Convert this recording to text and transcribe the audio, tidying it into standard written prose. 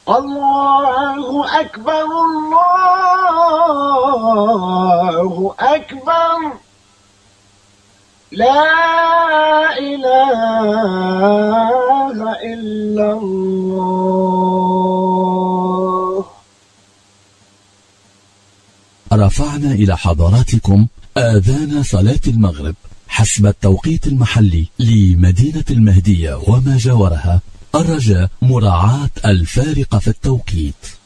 الله أكبر الله أكبر لا إله إلا الله. رفعنا إلى حضراتكم آذان صلاة المغرب حسب التوقيت المحلي لمدينة المهدية وما جاورها، الرجاء مراعاة الفارق في التوقيت.